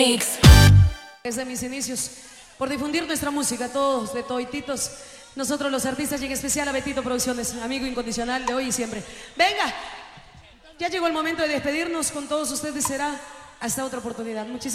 Desde mis inicios, por difundir nuestra música, todos de todititos, nosotros los artistas y en especial a Betito Producciones, amigo incondicional de hoy y siempre. Venga, ya llegó el momento de despedirnos con todos ustedes, será hasta otra oportunidad. Muchísimas